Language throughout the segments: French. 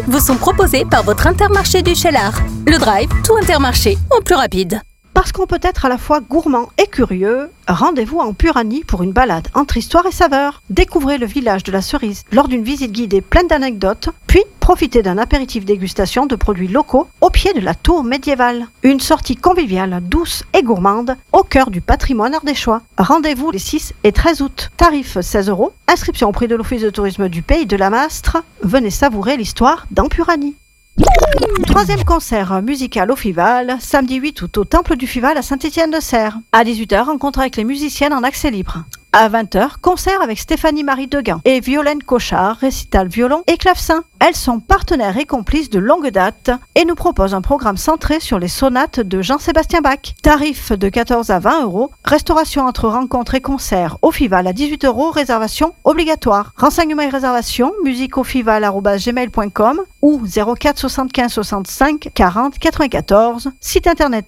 vous sont proposés par votre Intermarché du Cheylard. Le Drive, tout Intermarché, en plus rapide. Parce qu'on peut être à la fois gourmand et curieux, rendez-vous en Puranie pour une balade entre histoire et saveur. Découvrez le village de la cerise lors d'une visite guidée pleine d'anecdotes, puis profitez d'un apéritif dégustation de produits locaux au pied de la tour médiévale. Une sortie conviviale, douce et gourmande au cœur du patrimoine ardéchois. Rendez-vous les 6 et 13 août. Tarif 16 €. Inscription au prix de l'Office de tourisme du Pays de la Mastre. Venez savourer l'histoire dans Puranie. Troisième concert musical au Fival, samedi 8 août au Temple du Fival à Saint-Étienne-de-Serres. À 18h, rencontre avec les musiciennes en accès libre. À 20h, concert avec Stéphanie-Marie Deguin et Violaine Cochard, récital violon et clavecin. Elles sont partenaires et complices de longue date et nous proposent un programme centré sur les sonates de Jean-Sébastien Bach. Tarif de 14 à 20 €. Restauration entre rencontres et concerts au Fival à 18 €. Réservation obligatoire. Renseignements et réservations, musiqueaufival@gmail.com ou 04 75 65 40 94. Site internet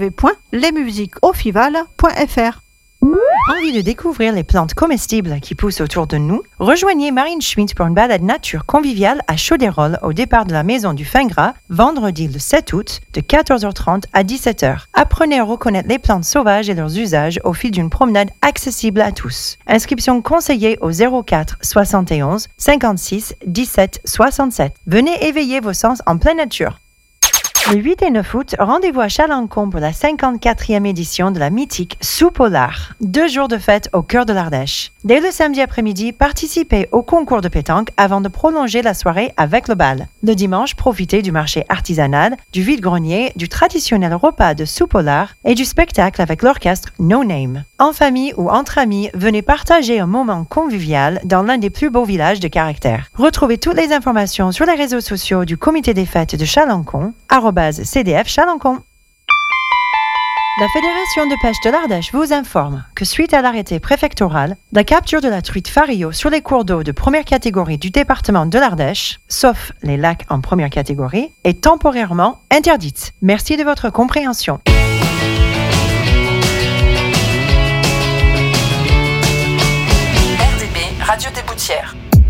www.lesmusiquesaufival.fr. Envie de découvrir les plantes comestibles qui poussent autour de nous? Rejoignez Marine Schmitt pour une balade nature conviviale à Chauderolles au départ de la maison du Fingras, vendredi le 7 août de 14h30 à 17h. Apprenez à reconnaître les plantes sauvages et leurs usages au fil d'une promenade accessible à tous. Inscription conseillée au 04 71 56 17 67. Venez éveiller vos sens en pleine nature. Le 8 et 9 août, rendez-vous à Chalancon pour la 54e édition de la mythique Soupe au lard. 2 jours de fête au cœur de l'Ardèche. Dès le samedi après-midi, participez au concours de pétanque avant de prolonger la soirée avec le bal. Le dimanche, profitez du marché artisanal, du vide-grenier, du traditionnel repas de soupe au lard et du spectacle avec l'orchestre No Name. En famille ou entre amis, venez partager un moment convivial dans l'un des plus beaux villages de Caractère. Retrouvez toutes les informations sur les réseaux sociaux du comité des fêtes de Chalancon, @CDF Chalancon. La Fédération de pêche de l'Ardèche vous informe que suite à l'arrêté préfectoral, la capture de la truite fario sur les cours d'eau de première catégorie du département de l'Ardèche, sauf les lacs en première catégorie, est temporairement interdite. Merci de votre compréhension. RDB, Radio des Boutières.